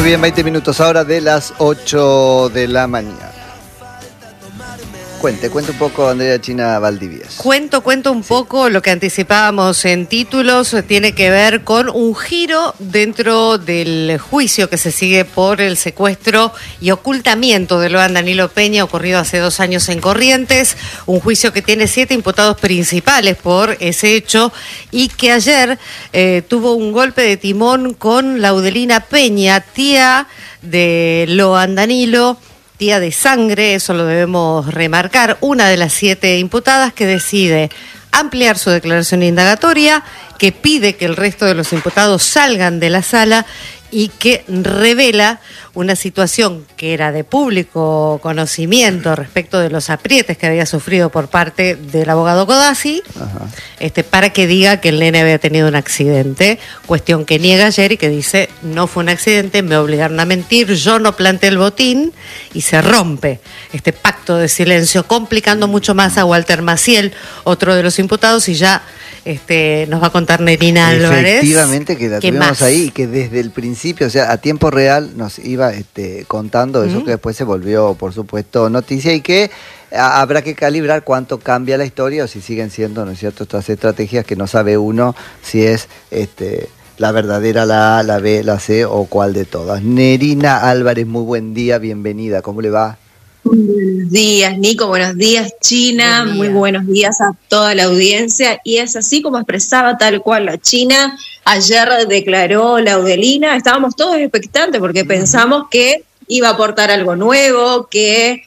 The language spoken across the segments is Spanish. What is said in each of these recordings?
bien, 20 minutos ahora de las 8 de la mañana. Cuente un poco, Andrea China Valdivieso. Cuento un poco lo que anticipábamos en títulos. Tiene que ver con un giro dentro del juicio que se sigue por el secuestro y ocultamiento de Loan Danilo Peña, ocurrido hace 2 años en Corrientes. Un juicio que tiene 7 imputados principales por ese hecho y que ayer tuvo un golpe de timón con Laudelina Peña, tía de Loan Danilo, tía de sangre, eso lo debemos remarcar, una de las 7 imputadas que decide ampliar su declaración indagatoria, que pide que el resto de los imputados salgan de la sala y que revela una situación que era de público conocimiento respecto de los aprietes que había sufrido por parte del abogado Codazzi, para que diga que el nene había tenido un accidente, cuestión que niega ayer y que dice no fue un accidente, me obligaron a mentir, yo no planté el botín, y se rompe este pacto de silencio, complicando mucho más a Walter Maciel, otro de los imputados, y ya nos va a contar Nerina Álvarez. Efectivamente, que la tuvimos ahí y que desde el principio, o sea, a tiempo real nos iba contando eso que después se volvió, por supuesto, noticia y que habrá que calibrar cuánto cambia la historia o si siguen siendo, ¿no es cierto?, estas estrategias que no sabe uno si es la verdadera, la A, la B, la C o cuál de todas. Nerina Álvarez, muy buen día, bienvenida, ¿cómo le va? Buenos días, Nico, buenos días, China, muy buenos días a toda la audiencia. Y es así como expresaba tal cual la China. Ayer declaró Laudelina, estábamos todos expectantes porque pensamos que iba a aportar algo nuevo, que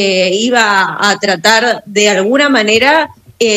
iba a tratar de alguna manera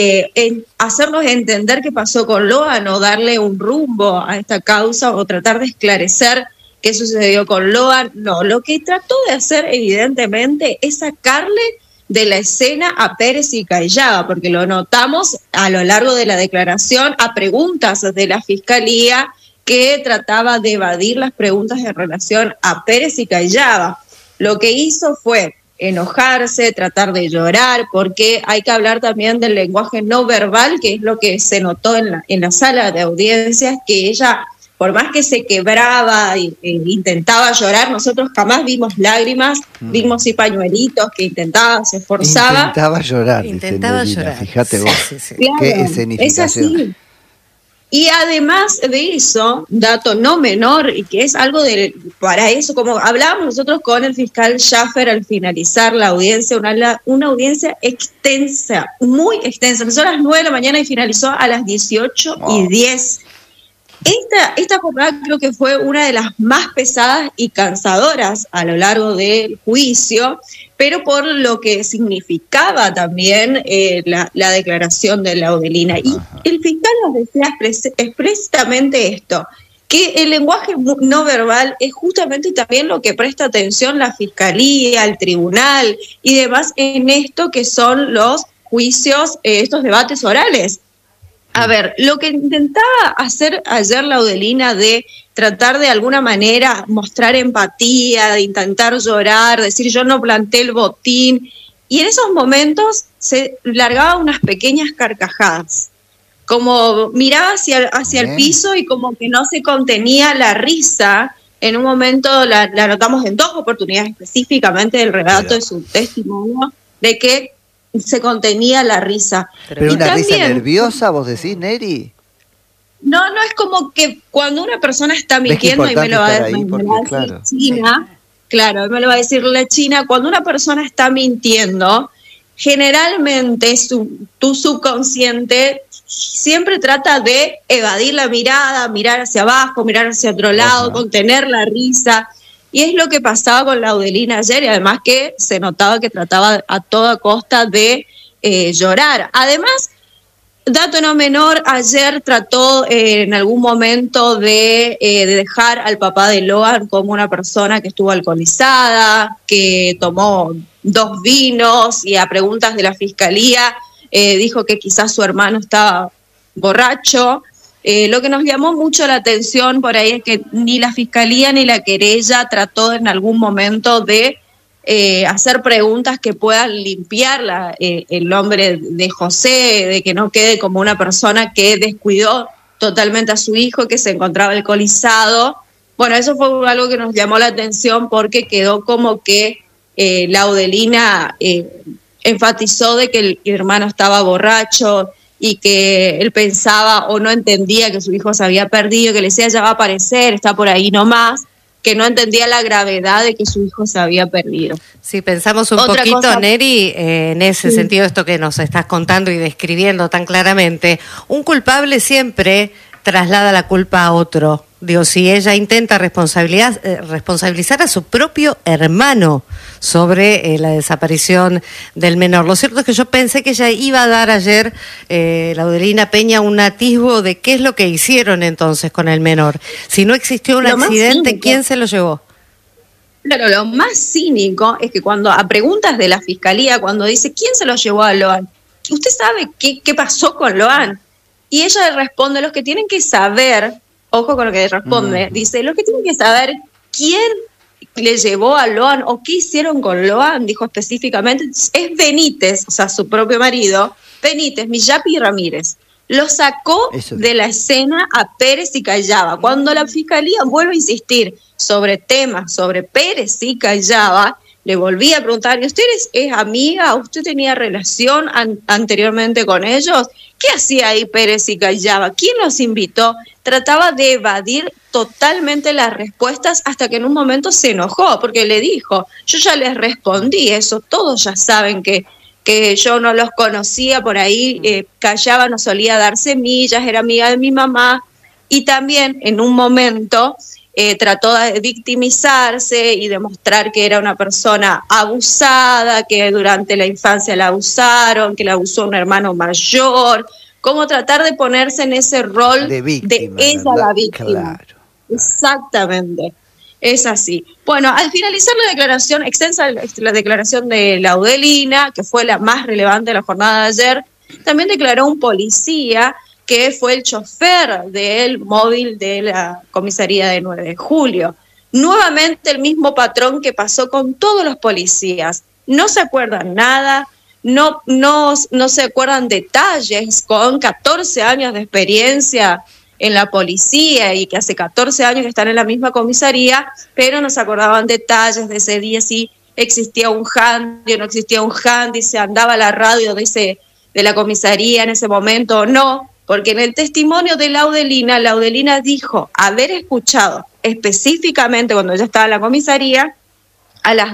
hacernos entender qué pasó con Loan o darle un rumbo a esta causa o tratar de esclarecer qué sucedió con Loan. No, lo que trató de hacer evidentemente es sacarle de la escena a Pérez y Cayaba, porque lo notamos a lo largo de la declaración a preguntas de la Fiscalía que trataba de evadir las preguntas en relación a Pérez y Cayaba. Lo que hizo fue enojarse, tratar de llorar, porque hay que hablar también del lenguaje no verbal, que es lo que se notó en la sala de audiencias, que ella, por más que se quebraba e intentaba llorar, nosotros jamás vimos lágrimas, vimos sí pañuelitos que intentaba, se esforzaba. Intentaba llorar. Fíjate vos, sí. Claro, qué escenificación. Es así. Y además de eso, dato no menor, y que es algo para eso, como hablábamos nosotros con el fiscal Schaffer al finalizar la audiencia, una audiencia extensa, muy extensa. Empezó a las 9 de la mañana y finalizó a las 18:10. Esta jornada creo que fue una de las más pesadas y cansadoras a lo largo del juicio, pero por lo que significaba también la declaración de Laudelina. Y el fiscal nos decía expresamente esto, que el lenguaje no verbal es justamente también lo que presta atención la Fiscalía, el tribunal y demás en esto que son los juicios, estos debates orales. A ver, lo que intentaba hacer ayer Laudelina de tratar de alguna manera mostrar empatía, de intentar llorar, decir yo no planté el botín, y en esos momentos se largaba unas pequeñas carcajadas, como miraba hacia el piso y como que no se contenía la risa. En un momento la notamos en 2 oportunidades específicamente del relato de su testimonio, de que se contenía la risa. ¿Pero y una también, risa nerviosa, vos decís, Neri? No es como que cuando una persona está mintiendo, y me lo va a decir la China, claro, me lo va a decir la China, cuando una persona está mintiendo, generalmente tu subconsciente siempre trata de evadir la mirada, mirar hacia abajo, mirar hacia otro lado, contener la risa. Y es lo que pasaba con Laudelina ayer, y además que se notaba que trataba a toda costa de llorar. Además, dato no menor, ayer trató en algún momento de dejar al papá de Loan como una persona que estuvo alcoholizada, que tomó 2 vinos, y a preguntas de la Fiscalía dijo que quizás su hermano estaba borracho. Lo que nos llamó mucho la atención por ahí es que ni la Fiscalía ni la querella trató en algún momento de hacer preguntas que puedan limpiar el nombre de José, de que no quede como una persona que descuidó totalmente a su hijo, que se encontraba alcoholizado, Bueno, eso fue algo que nos llamó la atención porque quedó como que Laudelina enfatizó de que el hermano estaba borracho y que él pensaba o no entendía que su hijo se había perdido, que le decía ya va a aparecer, está por ahí nomás, que no entendía la gravedad de que su hijo se había perdido. Sí, pensamos un poquito, Neri, en ese sentido, esto que nos estás contando y describiendo tan claramente. Un culpable siempre traslada la culpa a otro. Digo, si ella intenta responsabilizar a su propio hermano sobre la desaparición del menor. Lo cierto es que yo pensé que ella iba a dar ayer, Laudelina Peña, un atisbo de qué es lo que hicieron entonces con el menor. Si no existió un accidente, ¿quién se lo llevó? Claro, lo más cínico es que cuando a preguntas de la fiscalía, cuando dice ¿quién se lo llevó a Loan? ¿Usted sabe qué pasó con Loan? Y ella le responde, los que tienen que saber, ojo con lo que responde, dice, los que tienen que saber quién le llevó a Loan o qué hicieron con Loan, dijo específicamente, es Benítez, o sea, su propio marido, Benítez, Miyapi Ramírez. Lo sacó de la escena a Pérez y Callaba. Cuando la fiscalía vuelve a insistir sobre temas, sobre Pérez y Callaba, le volví a preguntar, ¿y usted es amiga? ¿Usted tenía relación anteriormente con ellos? ¿Qué hacía ahí Pérez y Callaba? ¿Quién los invitó? Trataba de evadir totalmente las respuestas hasta que en un momento se enojó, porque le dijo, yo ya les respondí eso, todos ya saben que yo no los conocía por ahí, Callaba no solía dar semillas, era amiga de mi mamá, y también en un momento trató de victimizarse y demostrar que era una persona abusada, que durante la infancia la abusaron, que la abusó un hermano mayor, como tratar de ponerse en ese rol de víctima, de ella la víctima. Claro. Exactamente. Es así. Bueno, al finalizar la declaración, extensa la declaración de Laudelina, que fue la más relevante de la jornada de ayer, también declaró un policía que fue el chofer del móvil de la comisaría de 9 de julio. Nuevamente el mismo patrón que pasó con todos los policías. No se acuerdan nada, no se acuerdan detalles, con 14 años de experiencia en la policía y que hace 14 años que están en la misma comisaría, pero no se acordaban detalles de ese día, si existía un handy o no existía un handy, si andaba la radio de la comisaría en ese momento o no, porque en el testimonio de Laudelina dijo haber escuchado específicamente cuando ella estaba en la comisaría a las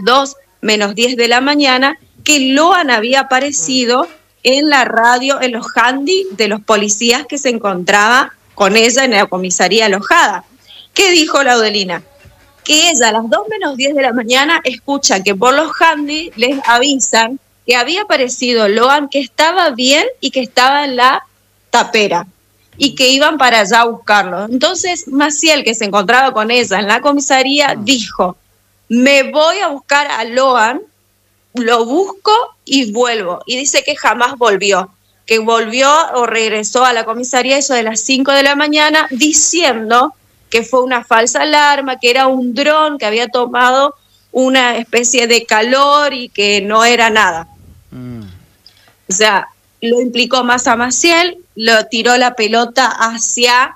2:10 de la mañana que Loan había aparecido en la radio, en los handy de los policías que se encontraba con ella en la comisaría alojada. ¿Qué dijo Laudelina? Que ella a las 2:10 de la mañana escucha que por los handy les avisan que había aparecido Loan, que estaba bien y que estaba en la tapera y que iban para allá a buscarlo. Entonces Maciel, que se encontraba con ella en la comisaría, dijo, me voy a buscar a Loan, lo busco y vuelvo. Y dice que jamás volvió, que volvió o regresó a la comisaría eso de las 5 de la mañana diciendo que fue una falsa alarma, que era un dron que había tomado una especie de calor y que no era nada. O sea, lo implicó más a Maciel, lo tiró la pelota hacia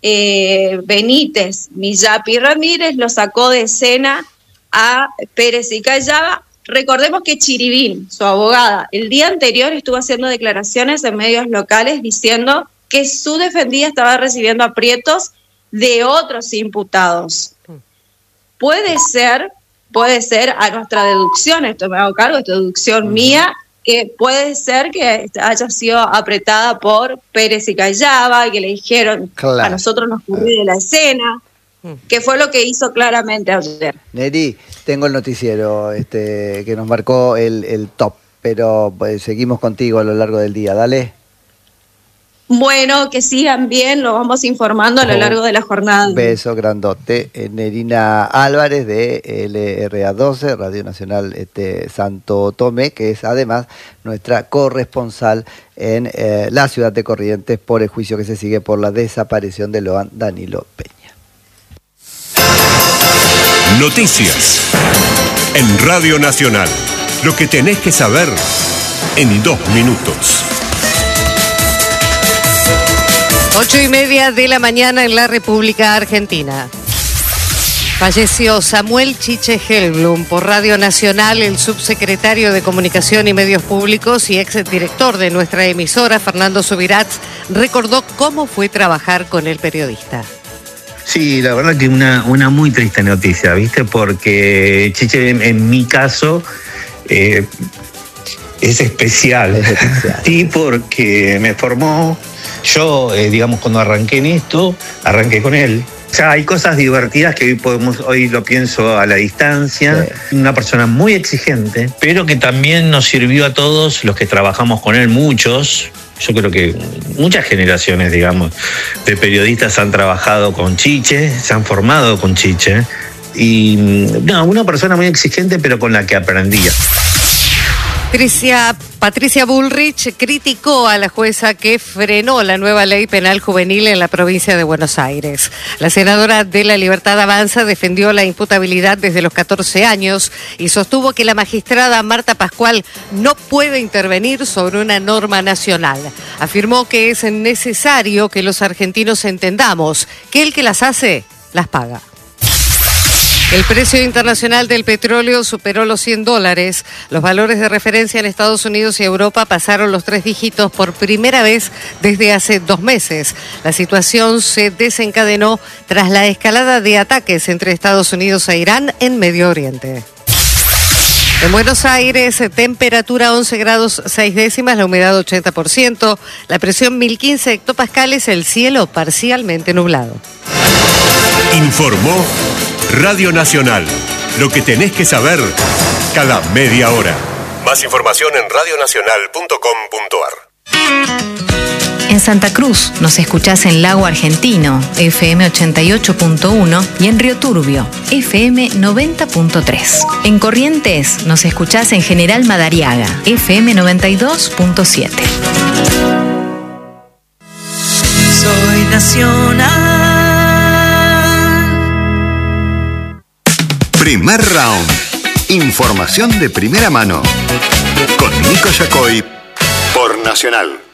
Benítez, Miyapi Ramírez, lo sacó de escena a Pérez y Callaba. Recordemos que Chiribín, su abogada, el día anterior estuvo haciendo declaraciones en medios locales diciendo que su defendida estaba recibiendo aprietos de otros imputados. Puede ser a nuestra deducción, esto me hago cargo, esta deducción mía, que puede ser que haya sido apretada por Pérez y Callaba y que le dijeron, claro, a nosotros nos ocurrió de la escena, que fue lo que hizo claramente ayer. Neri, tengo el noticiero que nos marcó el top, pero pues, seguimos contigo a lo largo del día, dale. Bueno, que sigan bien, lo vamos informando a lo largo de la jornada. Un beso grandote. Nerina Álvarez de LRA12, Radio Nacional Santo Tomé, que es además nuestra corresponsal en la ciudad de Corrientes por el juicio que se sigue por la desaparición de Loan Danilo Peña. Noticias en Radio Nacional. Lo que tenés que saber en 2 minutos. 8:30 de la mañana en la República Argentina. Falleció Samuel Chiche Helblum. Por Radio Nacional, el subsecretario de Comunicación y Medios Públicos y exdirector de nuestra emisora, Fernando Subirats, recordó cómo fue trabajar con el periodista. Sí, la verdad que una muy triste noticia, ¿viste? Porque Chiche, en mi caso, es especial. Sí, porque me formó. Yo, digamos, cuando arranqué en esto, arranqué con él. O sea, hay cosas divertidas que hoy lo pienso a la distancia. Sí. Una persona muy exigente, pero que también nos sirvió a todos los que trabajamos con él, muchos. Yo creo que muchas generaciones, digamos, de periodistas han trabajado con Chiche, se han formado con Chiche. Y no, una persona muy exigente, pero con la que aprendía. Patricia Bullrich criticó a la jueza que frenó la nueva ley penal juvenil en la provincia de Buenos Aires. La senadora de La Libertad Avanza defendió la imputabilidad desde los 14 años y sostuvo que la magistrada Marta Pascual no puede intervenir sobre una norma nacional. Afirmó que es necesario que los argentinos entendamos que el que las hace, las paga. El precio internacional del petróleo superó los $100. Los valores de referencia en Estados Unidos y Europa pasaron los 3 dígitos por primera vez desde hace 2 meses. La situación se desencadenó tras la escalada de ataques entre Estados Unidos e Irán en Medio Oriente. En Buenos Aires, temperatura 11 grados 6 décimas, la humedad 80%, la presión 1015 hectopascales, el cielo parcialmente nublado. Informó Radio Nacional. Lo que tenés que saber cada media hora. Más información en radionacional.com.ar. En Santa Cruz nos escuchás en Lago Argentino, FM 88.1 y en Río Turbio, FM 90.3. En Corrientes nos escuchás en General Madariaga, FM 92.7. Soy Nacional. Primer round. Información de primera mano. Con Nico Yacoy por Nacional.